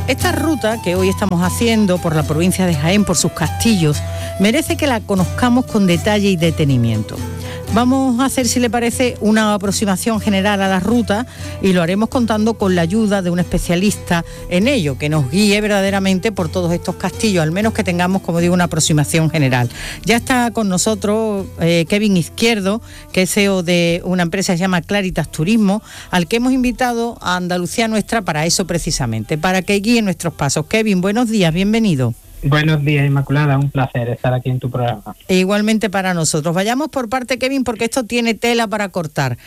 Esta ruta que hoy estamos haciendo por la provincia de Jaén, por sus castillos, merece que la conozcamos con detalle y detenimiento. Vamos a hacer, si le parece, una aproximación general a la ruta y lo haremos contando con la ayuda de un especialista en ello, que nos guíe verdaderamente por todos estos castillos, al menos que tengamos, como digo, una aproximación general. Ya está con nosotros Kevin Izquierdo, que es CEO de una empresa que se llama Claritas Turismo, al que hemos invitado a Andalucía Nuestra para eso precisamente, para que guíe nuestros pasos. Kevin, buenos días, bienvenido. Buenos días, Inmaculada, un placer estar aquí en tu programa. E igualmente para nosotros. Vayamos por parte, Kevin, porque esto tiene tela para cortar.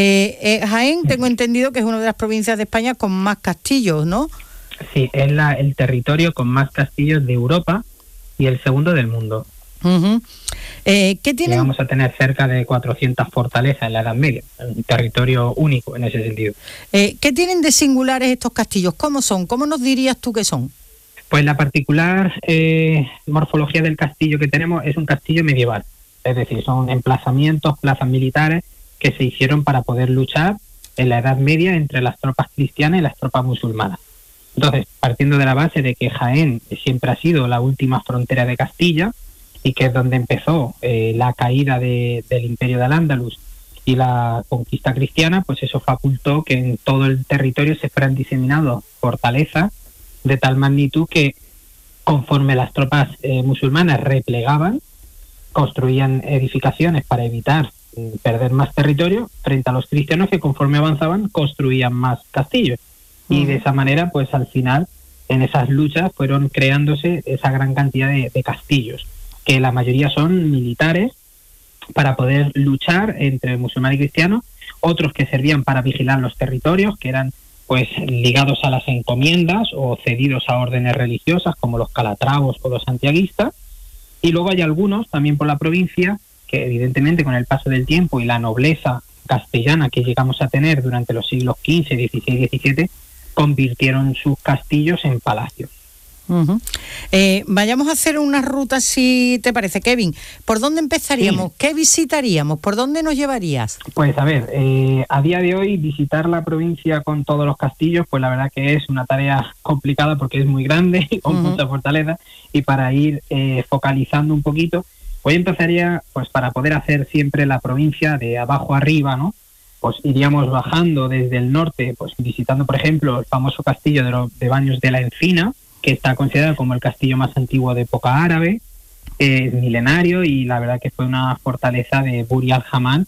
Jaén, tengo entendido que es una de las provincias de España con más castillos, ¿no? Sí, es el territorio con más castillos de Europa y el segundo del mundo. Uh-huh. ¿Qué tienen? Vamos a tener cerca de 400 fortalezas en la Edad Media, un territorio único en ese sentido. ¿Qué tienen de singulares estos castillos? ¿Cómo son? ¿Cómo nos dirías tú que son? Pues la particular morfología del castillo que tenemos es un castillo medieval, es decir, son emplazamientos, plazas militares que se hicieron para poder luchar en la Edad Media entre las tropas cristianas y las tropas musulmanas. Entonces, partiendo de la base de que Jaén siempre ha sido la última frontera de Castilla y que es donde empezó la caída del Imperio de Al-Ándalus y la conquista cristiana, pues eso facultó que en todo el territorio se fueran diseminados fortalezas de tal magnitud que conforme las tropas musulmanas replegaban, construían edificaciones para evitar perder más territorio frente a los cristianos que conforme avanzaban construían más castillos. Y de esa manera, pues al final, en esas luchas fueron creándose esa gran cantidad de castillos, que la mayoría son militares para poder luchar entre musulmanes y cristianos, otros que servían para vigilar los territorios, que eran pues ligados a las encomiendas o cedidos a órdenes religiosas como los calatravos o los santiaguistas, y luego hay algunos también por la provincia que evidentemente con el paso del tiempo y la nobleza castellana que llegamos a tener durante los siglos XV, XVI y XVII convirtieron sus castillos en palacios. Uh-huh. Vayamos a hacer una ruta, si te parece, Kevin. ¿Por dónde empezaríamos? Sí. ¿Qué visitaríamos? ¿Por dónde nos llevarías? Pues a ver, a día de hoy visitar la provincia con todos los castillos, pues la verdad que es una tarea complicada porque es muy grande, con mucha fortaleza, y para ir focalizando un poquito, hoy empezaría, pues para poder hacer siempre la provincia de abajo arriba, ¿no? Pues iríamos bajando desde el norte, pues visitando, por ejemplo, el famoso castillo de Baños de la Encina, que está considerado como el castillo más antiguo de época árabe, es milenario y la verdad que fue una fortaleza de Buri al-Haman,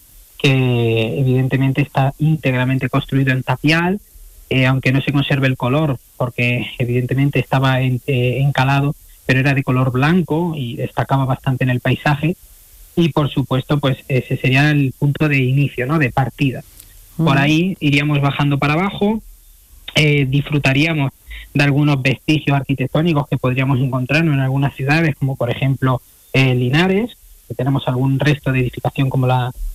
que evidentemente está íntegramente construido en tapial, aunque no se conserve el color, porque evidentemente estaba encalado, pero era de color blanco y destacaba bastante en el paisaje, y por supuesto pues ese sería el punto de inicio, ¿no?, de partida. Por ahí iríamos bajando para abajo, disfrutaríamos de algunos vestigios arquitectónicos que podríamos encontrarnos en algunas ciudades, como por ejemplo Linares, que tenemos algún resto de edificación como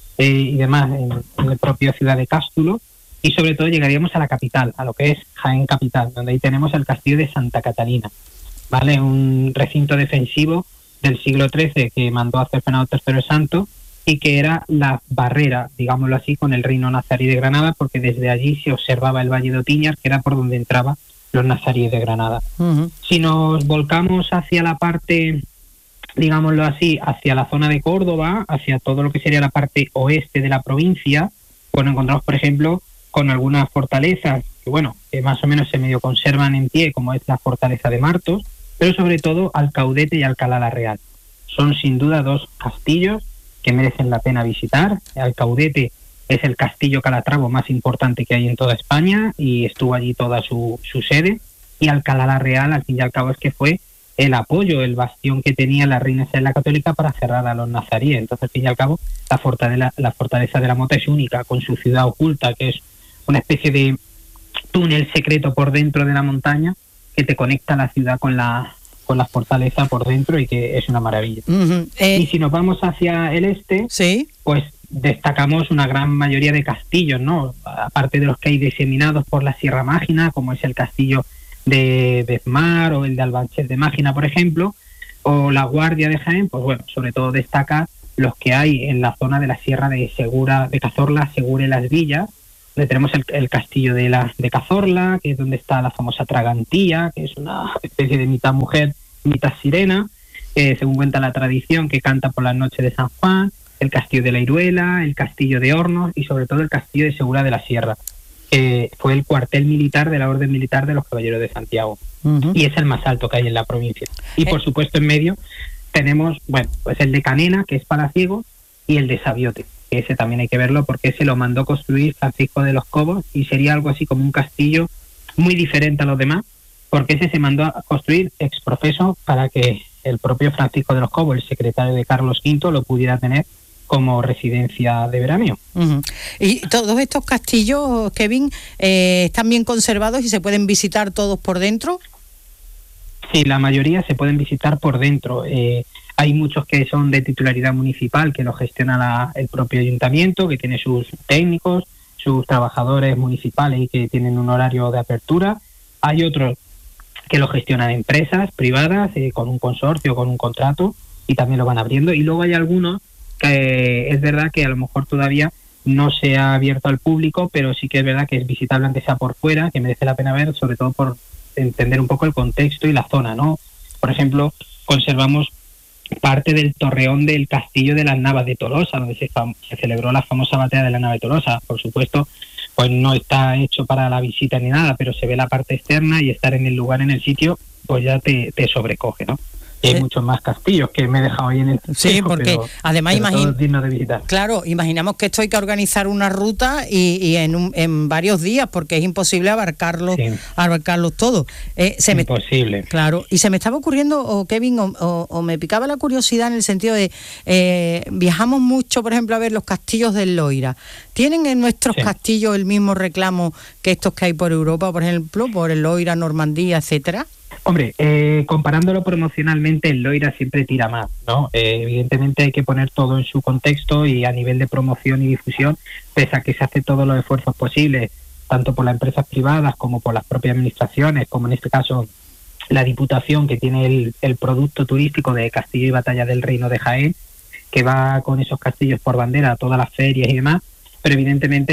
y demás en la propia ciudad de Cástulo, y sobre todo llegaríamos a la capital, a lo que es Jaén capital, donde ahí tenemos el castillo de Santa Catalina, ¿vale? Un recinto defensivo del siglo XIII que mandó a hacer Fernando III el Santo y que era la barrera, digámoslo así, con el reino nazarí de Granada, porque desde allí se observaba el Valle de Otiñar, que era por donde entraba los nazaríes de Granada. Uh-huh. Si nos volcamos hacia la parte, digámoslo así, hacia la zona de Córdoba, hacia todo lo que sería la parte oeste de la provincia, pues nos encontramos, por ejemplo, con algunas fortalezas que, bueno, que más o menos se medio conservan en pie, como es la fortaleza de Martos, pero sobre todo Alcaudete y Alcalá la Real. Son sin duda dos castillos que merecen la pena visitar. Alcaudete es el castillo calatravo más importante que hay en toda España y estuvo allí toda su sede. Y Alcalá la Real, al fin y al cabo, es que fue el apoyo, el bastión que tenía la reina Isabel la Católica para cerrar a los nazaríes. Entonces, al fin y al cabo, la fortaleza de la Mota es única, con su ciudad oculta, que es una especie de túnel secreto por dentro de la montaña que te conecta la ciudad con la fortaleza por dentro y que es una maravilla. Uh-huh. Y si nos vamos hacia el este, ¿sí?, pues destacamos una gran mayoría de castillos, ¿no? Aparte de los que hay diseminados por la Sierra Mágina, como es el castillo de Bezmar o el de Albanchet de Mágina, por ejemplo, o la Guardia de Jaén, pues bueno, sobre todo destaca los que hay en la zona de la Sierra de Segura, de Cazorla, Segura y Las Villas, donde tenemos el castillo de Cazorla, que es donde está la famosa Tragantía, que es una especie de mitad mujer, mitad sirena, según cuenta la tradición, que canta por las noches de San Juan, el castillo de la Iruela, el castillo de Hornos y sobre todo el castillo de Segura de la Sierra, que fue el cuartel militar de la Orden Militar de los Caballeros de Santiago. Y es el más alto que hay en la provincia. Y por supuesto en medio tenemos, bueno, pues el de Canena, que es palaciego, y el de Sabiote, que ese también hay que verlo porque ese lo mandó construir Francisco de los Cobos y sería algo así como un castillo muy diferente a los demás, porque ese se mandó a construir ex profeso para que el propio Francisco de los Cobos, el secretario de Carlos V, lo pudiera tener como residencia de veraneo. Y todos estos castillos, Kevin, ¿están bien conservados y se pueden visitar todos por dentro? Sí, la mayoría se pueden visitar por dentro. Hay muchos que son de titularidad municipal, que lo gestiona el propio ayuntamiento, que tiene sus técnicos, sus trabajadores municipales y que tienen un horario de apertura. Hay otros que lo gestionan empresas privadas, con un consorcio, con un contrato, y también lo van abriendo. Y luego hay algunos que es verdad que a lo mejor todavía no se ha abierto al público, pero sí que es verdad que es visitable aunque sea por fuera, que merece la pena ver, sobre todo por entender un poco el contexto y la zona, ¿no? Por ejemplo, conservamos parte del torreón del castillo de las Navas de Tolosa, donde se celebró la famosa batalla de la Nava de Tolosa. Por supuesto, pues no está hecho para la visita ni nada, pero se ve la parte externa y estar en el lugar, en el sitio, pues ya te sobrecoge, ¿no? Y hay muchos más castillos que me he dejado ahí en el sí, espejo, porque además todos dignos de visitar. Claro, imaginamos que esto hay que organizar una ruta y en varios días, porque es imposible abarcarlos todos. Imposible. Claro, y se me estaba ocurriendo, Kevin, o me picaba la curiosidad en el sentido de viajamos mucho, por ejemplo, a ver los castillos del Loira. ¿Tienen en nuestros castillos el mismo reclamo que estos que hay por Europa, por ejemplo, por el Loira, Normandía, etcétera? Hombre, comparándolo promocionalmente, el Loira siempre tira más, ¿no? Evidentemente hay que poner todo en su contexto y a nivel de promoción y difusión, pese a que se hace todos los esfuerzos posibles, tanto por las empresas privadas como por las propias administraciones, como en este caso la Diputación, que tiene el producto turístico de Castillo y Batalla del Reino de Jaén, que va con esos castillos por bandera a todas las ferias y demás, pero evidentemente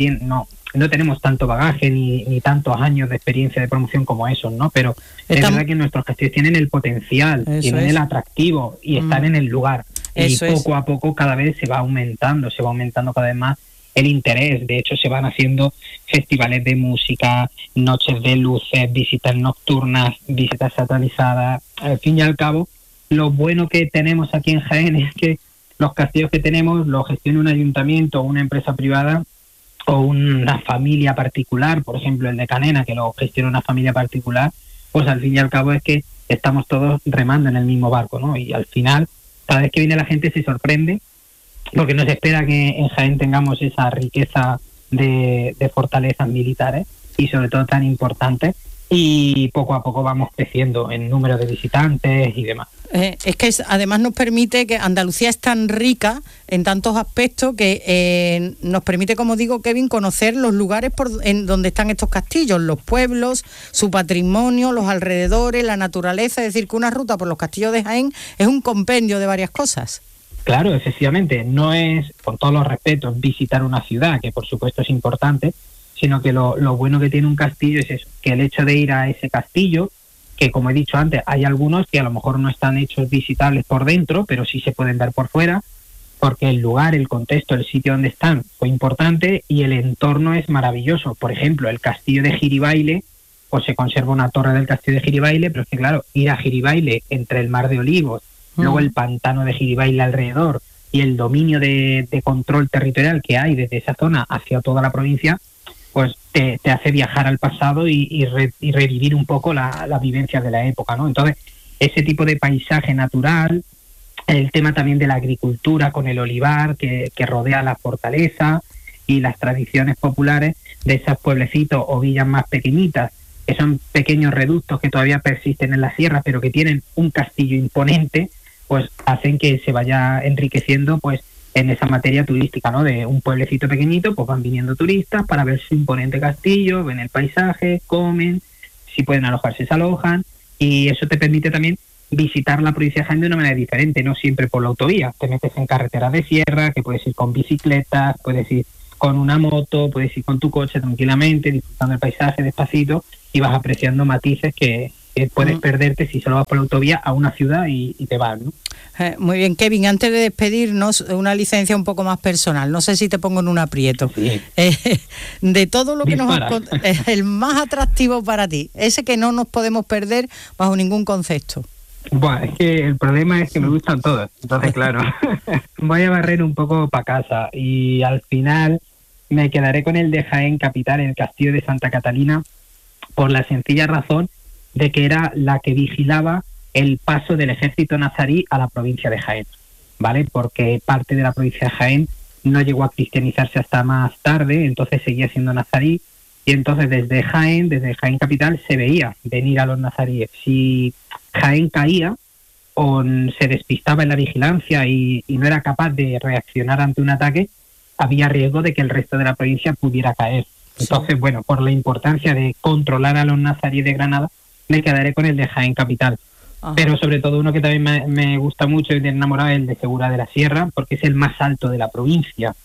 no tenemos tanto bagaje ni tantos años de experiencia de promoción como esos, ¿no? Pero es verdad que nuestros castillos tienen el potencial, tienen el atractivo y están en el lugar. Y poco a poco cada vez se va aumentando cada vez más el interés. De hecho, se van haciendo festivales de música, noches de luces, visitas nocturnas, visitas satelizadas. Al fin y al cabo, lo bueno que tenemos aquí en Jaén es que los castillos que tenemos los gestiona un ayuntamiento o una empresa privada o una familia particular, por ejemplo el de Canena, que lo gestiona una familia particular, pues al fin y al cabo es que estamos todos remando en el mismo barco, ¿no? Y al final, cada vez que viene la gente se sorprende, porque no se espera que en Jaén tengamos esa riqueza de fortalezas militares y sobre todo tan importantes, y poco a poco vamos creciendo en número de visitantes y demás. Es que además nos permite, que Andalucía es tan rica en tantos aspectos que nos permite, como digo, Kevin, conocer los lugares en donde están estos castillos, los pueblos, su patrimonio, los alrededores, la naturaleza. Es decir, que una ruta por los castillos de Jaén es un compendio de varias cosas. Claro, efectivamente, no es, con todos los respetos, visitar una ciudad, que por supuesto es importante, sino que lo bueno que tiene un castillo es eso, que el hecho de ir a ese castillo, que como he dicho antes, hay algunos que a lo mejor no están hechos visitables por dentro, pero sí se pueden ver por fuera, porque el lugar, el contexto, el sitio donde están fue importante y el entorno es maravilloso. Por ejemplo, el castillo de Giribaile, pues se conserva una torre del castillo de Giribaile, pero es que claro, ir a Giribaile entre el Mar de Olivos, luego el pantano de Giribaile alrededor y el dominio de control territorial que hay desde esa zona hacia toda la provincia, pues te hace viajar al pasado y revivir un poco la vivencia de la época, ¿no? Entonces, ese tipo de paisaje natural, el tema también de la agricultura con el olivar que rodea la fortaleza y las tradiciones populares de esos pueblecitos o villas más pequeñitas, que son pequeños reductos que todavía persisten en la sierra, pero que tienen un castillo imponente, pues hacen que se vaya enriqueciendo, pues, en esa materia turística, ¿no? De un pueblecito pequeñito, pues van viniendo turistas para ver su imponente castillo, ven el paisaje, comen, si pueden alojarse se alojan, y eso te permite también visitar la provincia de Jaén de una manera diferente, no siempre por la autovía. Te metes en carreteras de sierra, que puedes ir con bicicletas, puedes ir con una moto, puedes ir con tu coche tranquilamente, disfrutando el paisaje despacito y vas apreciando matices que puedes perderte si solo vas por la autovía a una ciudad y te vas, ¿no? Muy bien, Kevin, antes de despedirnos, una licencia un poco más personal. No sé si te pongo en un aprieto. Sí. De todo lo que nos has contado, el más atractivo para ti, ese que no nos podemos perder bajo ningún concepto. Bueno, es que el problema es que me gustan todos. Entonces, claro, voy a barrer un poco para casa y al final me quedaré con el de Jaén capital, el castillo de Santa Catalina, por la sencilla razón de que era la que vigilaba el paso del ejército nazarí a la provincia de Jaén, ¿vale? Porque parte de la provincia de Jaén no llegó a cristianizarse hasta más tarde, entonces seguía siendo nazarí, y entonces desde Jaén capital, se veía venir a los nazaríes. Si Jaén caía o se despistaba en la vigilancia y no era capaz de reaccionar ante un ataque, había riesgo de que el resto de la provincia pudiera caer. Entonces, bueno, por la importancia de controlar a los nazaríes de Granada, me quedaré con el de Jaén capital. Ajá. Pero sobre todo uno que también me gusta mucho y me enamorado es el de Segura de la Sierra, porque es el más alto de la provincia.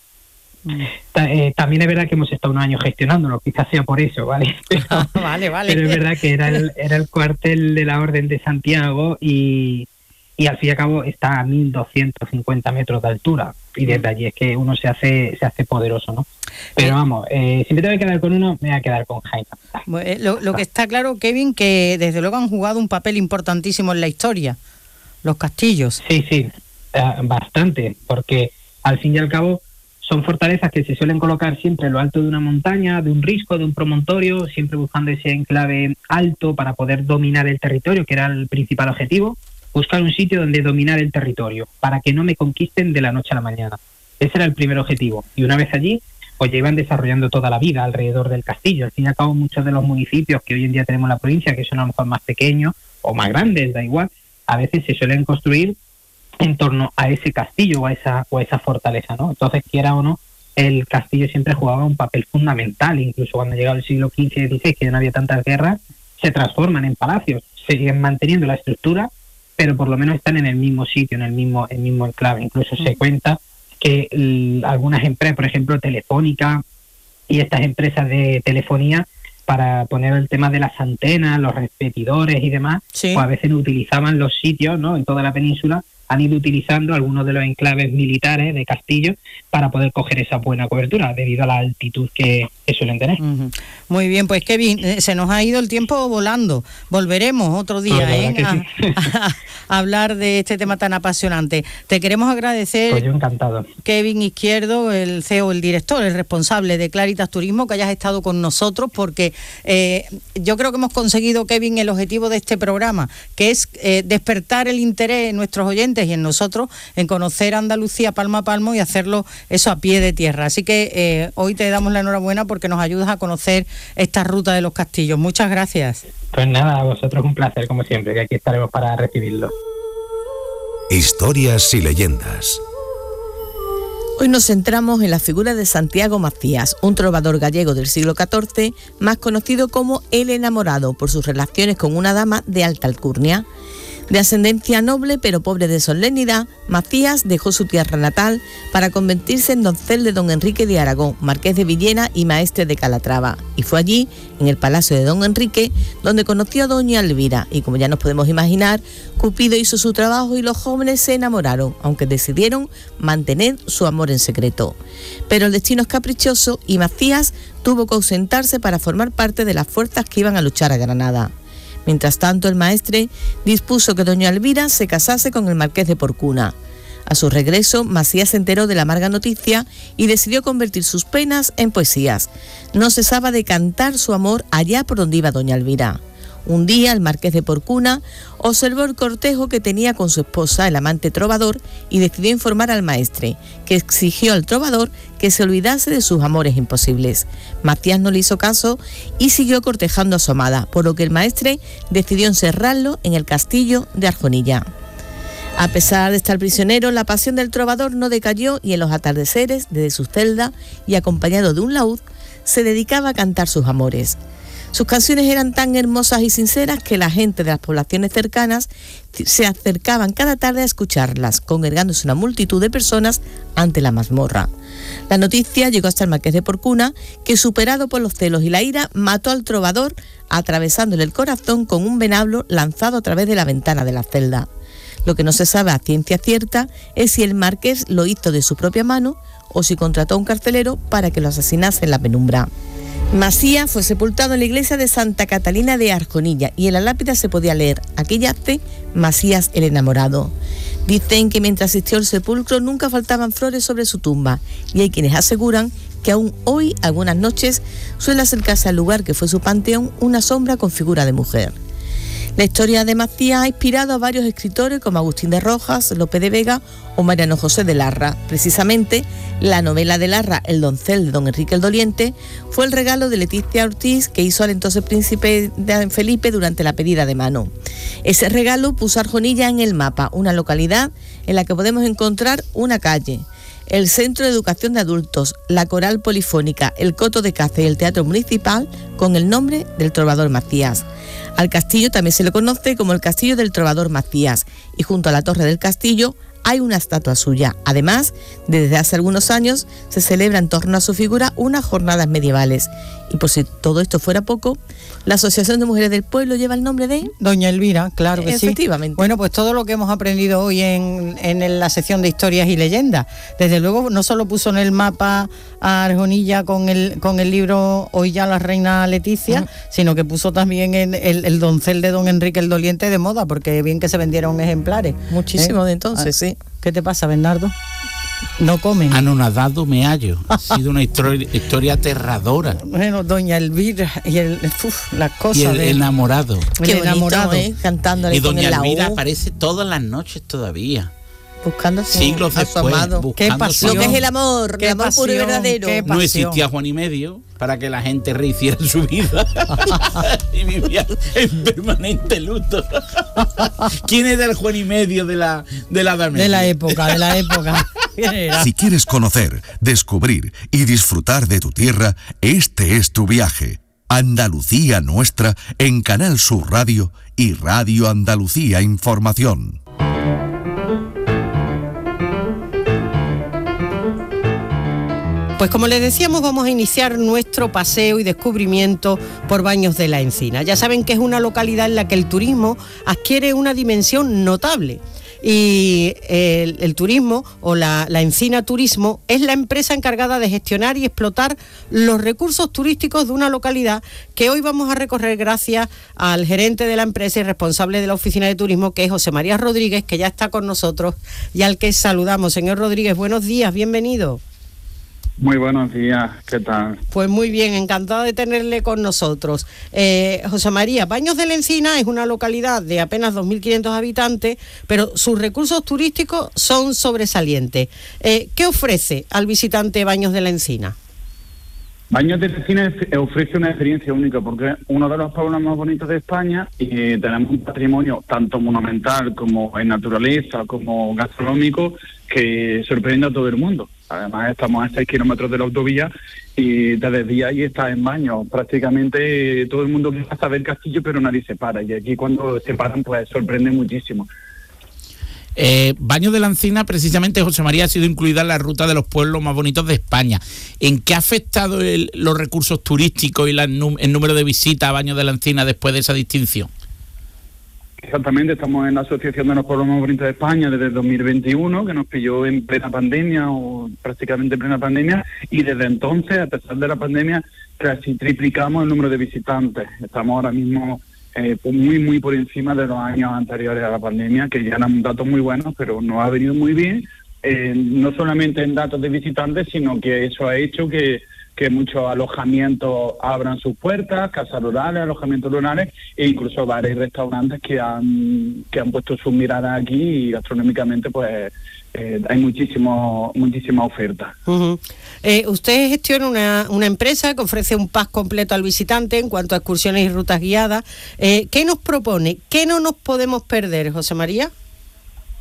También es verdad que hemos estado unos años gestionándolo, quizás sea por eso, ¿vale? Pero, vale. Pero es verdad que era el cuartel de la Orden de Santiago y al fin y al cabo está a 1.250 metros de altura y desde allí es que uno se hace poderoso, ¿no? Pero vamos, si me tengo que quedar con uno, me voy a quedar con Jaén. Lo que está claro, Kevin, que desde luego han jugado un papel importantísimo en la historia, los castillos. Sí, bastante, porque al fin y al cabo son fortalezas que se suelen colocar siempre en lo alto de una montaña, de un risco, de un promontorio, siempre buscando ese enclave alto para poder dominar el territorio, que era el principal objetivo. Buscar un sitio donde dominar el territorio, para que no me conquisten de la noche a la mañana. Ese era el primer objetivo. Y una vez allí, pues ya iban desarrollando toda la vida alrededor del castillo. Al fin y al cabo, muchos de los municipios que hoy en día tenemos en la provincia, que son a lo mejor más pequeños o más grandes, da igual, a veces se suelen construir en torno a ese castillo o a esa fortaleza, ¿no? Entonces, quiera o no, el castillo siempre jugaba un papel fundamental. Incluso cuando llegaba el siglo XV y XVI, que ya no había tantas guerras, se transforman en palacios, siguen manteniendo la estructura, pero por lo menos están en el mismo sitio, en el mismo enclave. Incluso se cuenta que algunas empresas, por ejemplo Telefónica y estas empresas de telefonía, para poner el tema de las antenas, los repetidores y demás, pues a veces utilizaban los sitios, ¿no? En toda la península han ido utilizando algunos de los enclaves militares de castillos para poder coger esa buena cobertura debido a la altitud que suelen tener. Muy bien, pues Kevin, se nos ha ido el tiempo volando. Volveremos otro día a hablar de este tema tan apasionante. Te queremos agradecer, pues yo encantado, Kevin Izquierdo, el CEO, el director, el responsable de Claritas Turismo, que hayas estado con nosotros, porque yo creo que hemos conseguido, Kevin, el objetivo de este programa, que es despertar el interés en nuestros oyentes y en nosotros en conocer Andalucía palmo a palmo y hacerlo eso a pie de tierra. Así que hoy te damos la enhorabuena porque nos ayudas a conocer esta ruta de los castillos. Muchas gracias. Pues nada, a vosotros un placer como siempre, que aquí estaremos para recibirlo. Historias y leyendas. Hoy nos centramos en la figura de Santiago Macías, un trovador gallego del siglo XIV, más conocido como el enamorado por sus relaciones con una dama de alta alcurnia. De ascendencia noble pero pobre de solemnidad, Macías dejó su tierra natal para convertirse en doncel de don Enrique de Aragón, marqués de Villena y maestre de Calatrava. Y fue allí, en el palacio de don Enrique, donde conoció a doña Elvira. Y como ya nos podemos imaginar, Cupido hizo su trabajo y los jóvenes se enamoraron, aunque decidieron mantener su amor en secreto. Pero el destino es caprichoso y Macías tuvo que ausentarse para formar parte de las fuerzas que iban a luchar a Granada. Mientras tanto, el maestre dispuso que doña Elvira se casase con el marqués de Porcuna. A su regreso, Macías se enteró de la amarga noticia y decidió convertir sus penas en poesías. No cesaba de cantar su amor allá por donde iba doña Elvira. Un día, el marqués de Porcuna observó el cortejo que tenía con su esposa, el amante trovador, y decidió informar al maestre, que exigió al trovador que se olvidase de sus amores imposibles. Macías no le hizo caso y siguió cortejando a su amada, por lo que el maestre decidió encerrarlo en el castillo de Arjonilla. A pesar de estar prisionero, la pasión del trovador no decayó y en los atardeceres, desde su celda y acompañado de un laúd, se dedicaba a cantar sus amores. Sus canciones eran tan hermosas y sinceras que la gente de las poblaciones cercanas se acercaban cada tarde a escucharlas, congregándose una multitud de personas ante la mazmorra. La noticia llegó hasta el marqués de Porcuna, que, superado por los celos y la ira, mató al trovador atravesándole el corazón con un venablo lanzado a través de la ventana de la celda. Lo que no se sabe a ciencia cierta es si el marqués lo hizo de su propia mano o si contrató a un carcelero para que lo asesinase en la penumbra. Macías fue sepultado en la iglesia de Santa Catalina de Arjonilla y en la lápida se podía leer: aquí yace Macías el enamorado. Dicen que mientras asistió al sepulcro nunca faltaban flores sobre su tumba, y hay quienes aseguran que aún hoy, algunas noches, suele acercarse al lugar que fue su panteón una sombra con figura de mujer. La historia de Macías ha inspirado a varios escritores como Agustín de Rojas, Lope de Vega o Mariano José de Larra. Precisamente, la novela de Larra, El doncel de don Enrique el Doliente, fue el regalo de Leticia Ortiz que hizo al entonces príncipe Felipe durante la pedida de mano. Ese regalo puso a Arjonilla en el mapa, una localidad en la que podemos encontrar una calle, el Centro de Educación de Adultos, la Coral Polifónica, el Coto de Caza y el Teatro Municipal con el nombre del trovador Macías. Al castillo también se le conoce como el Castillo del Trovador Macías, y junto a la Torre del Castillo hay una estatua suya. Además, desde hace algunos años se celebra en torno a su figura unas jornadas medievales. Y por si todo esto fuera poco, la Asociación de Mujeres del Pueblo lleva el nombre de Doña Elvira, claro que sí. Efectivamente. Bueno, pues todo lo que hemos aprendido hoy en la sección de historias y leyendas. Desde luego, no solo puso en el mapa a Arjonilla con el libro Hoy ya la reina Leticia, sino que puso también el doncel de don Enrique el Doliente de moda, porque bien que se vendieron ejemplares. Muchísimo de entonces, sí. ¿Qué te pasa, Bernardo? No comen. Anonadado me hallo. Ha sido una historia aterradora. Bueno, doña Elvira y las cosas y el enamorado. Qué enamorado, cantándole. Y doña con el Elvira laúd, aparece todas las noches todavía. buscando siglos a su después, amado. Qué pasión. Lo que es el amor, Qué el amor pasión, puro y verdadero. qué No existía Juan y Medio para que la gente rehiciera su vida y vivía en permanente luto. ¿Quién era el Juan y Medio de la Edad Media? De la época. ¿Quién era? Si quieres conocer, descubrir y disfrutar de tu tierra, este es tu viaje. Andalucía Nuestra en Canal Sur Radio y Radio Andalucía Información. Pues como les decíamos, vamos a iniciar nuestro paseo y descubrimiento por Baños de la Encina. Ya saben que es una localidad en la que el turismo adquiere una dimensión notable. Y el turismo o la Encina Turismo es la empresa encargada de gestionar y explotar los recursos turísticos de una localidad que hoy vamos a recorrer gracias al gerente de la empresa y responsable de la oficina de turismo, que es José María Rodríguez, que ya está con nosotros y al que saludamos. Señor Rodríguez, buenos días, bienvenido. Muy buenos días, ¿qué tal? Pues muy bien, encantado de tenerle con nosotros. José María, Baños de la Encina es una localidad de apenas 2.500 habitantes, pero sus recursos turísticos son sobresalientes. ¿Qué ofrece al visitante Baños de la Encina? Baños de la Encina ofrece una experiencia única porque es uno de los pueblos más bonitos de España y tenemos un patrimonio tanto monumental como en naturaleza, como gastronómico, que sorprende a todo el mundo. Además estamos a 6 kilómetros de la autovía y desde día ahí está en Baños. Prácticamente todo el mundo quiere saber el castillo, pero nadie se para. Y aquí cuando se paran, pues sorprende muchísimo. Baños de la Encina, precisamente, José María, ha sido incluida en la ruta de los pueblos más bonitos de España. ¿En qué ha afectado los recursos turísticos y el número de visitas a Baños de la Encina después de esa distinción? Exactamente, estamos en la Asociación de los Pueblos Más Bonitos de España desde el 2021, que nos pilló en plena pandemia o prácticamente en plena pandemia, y desde entonces, a pesar de la pandemia, casi triplicamos el número de visitantes. Estamos ahora mismo muy por encima de los años anteriores a la pandemia, que ya eran datos muy buenos, pero nos ha venido muy bien, no solamente en datos de visitantes, sino que eso ha hecho que muchos alojamientos abran sus puertas, casas rurales, alojamientos rurales e incluso bares y restaurantes que han puesto sus miradas aquí y gastronómicamente pues hay muchísima oferta. Uh-huh. Usted gestiona una empresa que ofrece un pack completo al visitante en cuanto a excursiones y rutas guiadas. ¿Qué nos propone? ¿Qué no nos podemos perder, José María?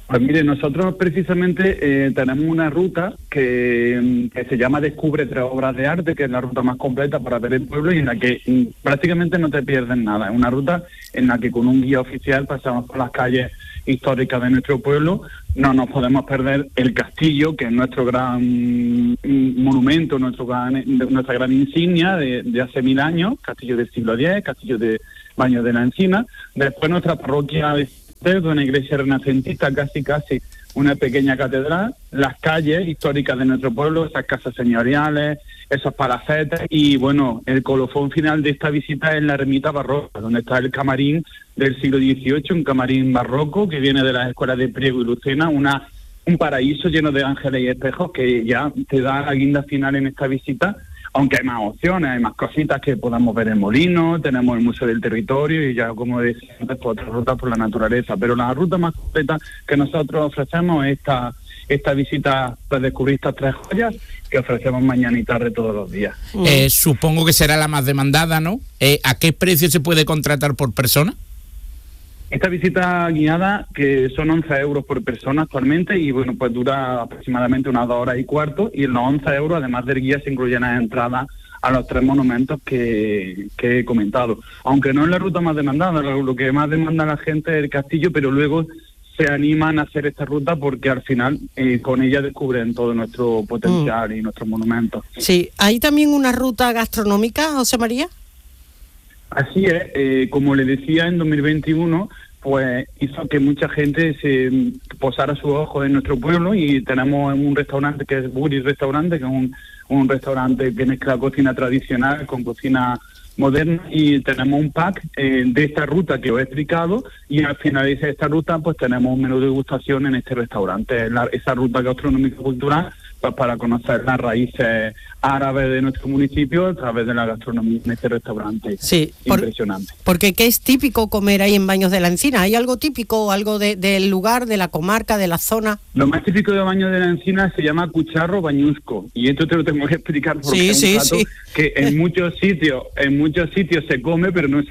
Pues mire, nosotros precisamente tenemos una ruta que se llama Descubre 3 obras de arte, que es la ruta más completa para ver el pueblo y en la que prácticamente no te pierdes nada. Es una ruta en la que con un guía oficial pasamos por las calles históricas de nuestro pueblo. No nos podemos perder el castillo, que es nuestro gran monumento, nuestra gran insignia de hace 1000 años, castillo del siglo X, castillo de Baños de la Encina. Después nuestra parroquia de una iglesia renacentista, casi una pequeña catedral, las calles históricas de nuestro pueblo, esas casas señoriales, esos palacetes y bueno, el colofón final de esta visita es la ermita barroca, donde está el camarín del siglo XVIII, un camarín barroco que viene de las escuelas de Priego y Lucena, un paraíso lleno de ángeles y espejos que ya te da la guinda final en esta visita. Aunque hay más opciones, hay más cositas que podamos ver en Molino, tenemos el Museo del Territorio y ya, como decía antes, otras rutas por la naturaleza. Pero la ruta más completa que nosotros ofrecemos es esta visita para descubrir estas 3 joyas que ofrecemos mañana y tarde todos los días. Supongo que será la más demandada, ¿no? ¿A qué precio se puede contratar por persona? Esta visita guiada, que son 11 euros por persona actualmente, y bueno, pues dura aproximadamente unas 2 horas y cuarto, y en los 11 euros, además del guía, se incluyen las entradas a los 3 monumentos que he comentado. Aunque no es la ruta más demandada, lo que más demanda a la gente es el castillo, pero luego se animan a hacer esta ruta porque al final con ella descubren todo nuestro potencial y nuestros monumentos. Sí, ¿hay también una ruta gastronómica, José María? Así es, como le decía, en 2021 pues hizo que mucha gente se posara sus ojos en nuestro pueblo y tenemos un restaurante que es Buri Restaurante, que es un restaurante que mezcla cocina tradicional con cocina moderna y tenemos un pack de esta ruta que os he explicado y al finalizar esta ruta pues tenemos un menú de degustación en este restaurante, esa ruta gastronómica cultural pues para conocer las raíces árabes de nuestro municipio a través de la gastronomía en este restaurante. Sí, impresionante. Porque ¿qué es típico comer ahí en Baños de la Encina? ¿Hay algo típico, algo del lugar, de la comarca, de la zona? Lo más típico de Baños de la Encina se llama cucharro bañusco y esto te lo tengo que explicar porque es un plato que en muchos sitios se come pero no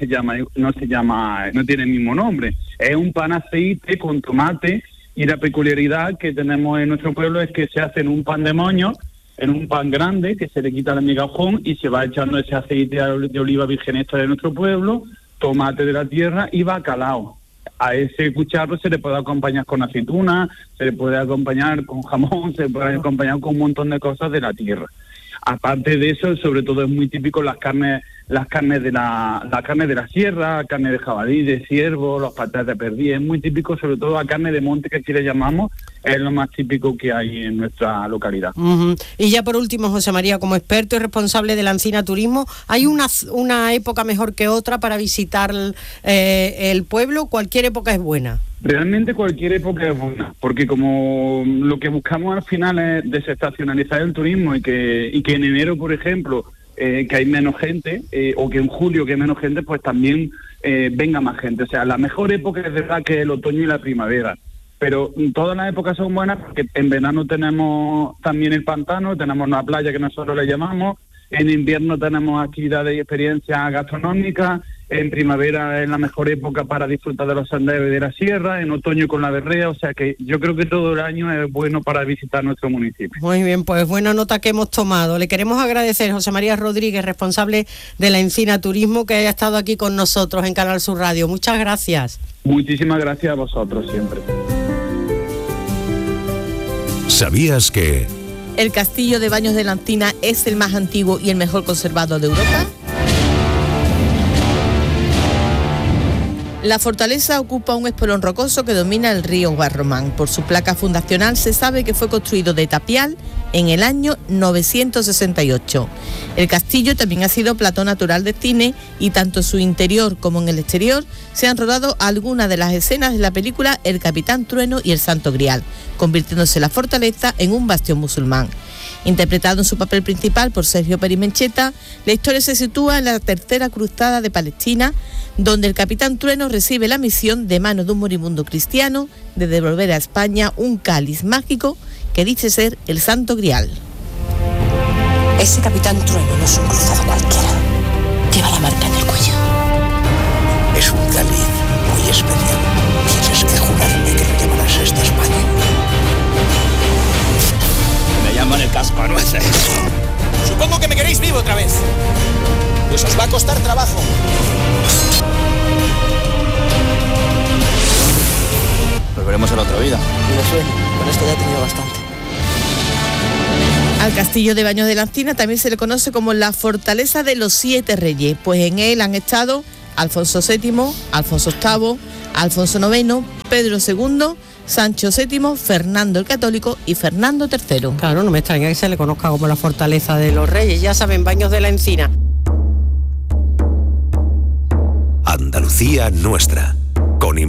tiene el mismo nombre. Es un pan aceite con tomate. Y la peculiaridad que tenemos en nuestro pueblo es que se hace en un pan de moño, en un pan grande, que se le quita el migajón y se va echando ese aceite de oliva virgen extra de nuestro pueblo, tomate de la tierra y bacalao. A ese cucharro se le puede acompañar con aceituna, se le puede acompañar con jamón, se le puede acompañar con un montón de cosas de la tierra. Aparte de eso, sobre todo es muy típico las carnes de la sierra, carne de jabalí, de ciervo, los patés de perdiz, es muy típico, sobre todo la carne de monte que aquí le llamamos, es lo más típico que hay en nuestra localidad. Y ya por último, José María, como experto y responsable de la Encina Turismo, ¿hay una época mejor que otra para visitar el pueblo? ¿Cualquier época es buena? Realmente cualquier época es buena, porque como lo que buscamos al final es desestacionalizar el turismo y que en enero, por ejemplo, que hay menos gente, o que en julio que hay menos gente, pues también venga más gente. O sea, la mejor época es verdad que es el otoño y la primavera, pero todas las épocas son buenas porque en verano tenemos también el pantano, tenemos la playa que nosotros le llamamos, en invierno tenemos actividades y experiencias gastronómicas, en primavera es la mejor época para disfrutar de los senderos y de la sierra, en otoño con la berrea, o sea que yo creo que todo el año es bueno para visitar nuestro municipio. Muy bien, pues buena nota que hemos tomado. Le queremos agradecer, José María Rodríguez, responsable de la Encina Turismo, que haya estado aquí con nosotros en Canal Sur Radio. Muchas gracias. Muchísimas gracias a vosotros siempre. ¿Sabías que el castillo de Baños de la Encina es el más antiguo y el mejor conservado de Europa? La fortaleza ocupa un espolón rocoso que domina el río Guarromán. Por su placa fundacional se sabe que fue construido de tapial en el año 968. El castillo también ha sido plató natural de cine y tanto en su interior como en el exterior se han rodado algunas de las escenas de la película El Capitán Trueno y el Santo Grial, convirtiéndose la fortaleza en un bastión musulmán. Interpretado en su papel principal por Sergio Perimencheta, la historia se sitúa en la Tercera Cruzada de Palestina, donde el Capitán Trueno recibe la misión de manos de un moribundo cristiano de devolver a España un cáliz mágico que dice ser el Santo Grial. Ese Capitán Trueno no es un cruzado cualquiera. Lleva la marca en el cuello. Es un cáliz muy especial. Tienes que jurarme que lo llevarás hasta España. pues os va a costar trabajo. Volveremos a la otra vida. Me sueño, con esto ya he tenido bastante. Al castillo de Baños de la Encina también se le conoce como la Fortaleza de los 7 Reyes, pues en él han estado Alfonso VII, Alfonso VIII, Alfonso IX, Pedro II, Sancho VII, Fernando el Católico y Fernando III. Claro, no me extraña que se le conozca como la Fortaleza de los Reyes. Ya saben, Baños de la Encina. Andalucía nuestra.